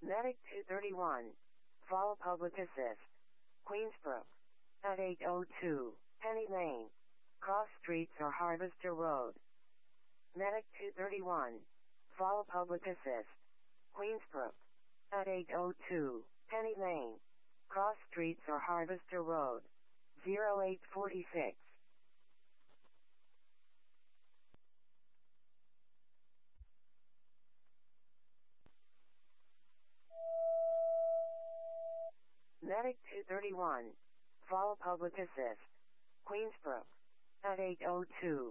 Medic 231. Fall Public Assist. Queensbrook. At 802, Penny Lane. Cross Streets or Harvester Road. Medic 231. Fall Public Assist. Queensbrook. At 802, Penny Lane. Cross Streets or Harvester Road. 0846. Medic 231. Fall Public Assist. Queensbrook. At 802.